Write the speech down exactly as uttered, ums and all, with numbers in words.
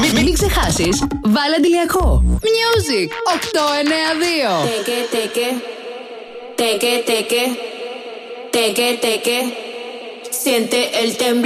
Μην ξεχάσεις, βάλε αντιλιακό. Music οκτώ εννιά δύο. Τεκε, τεκε, τεκε, τεκε, τεκε, τεκε. Siente el temblor.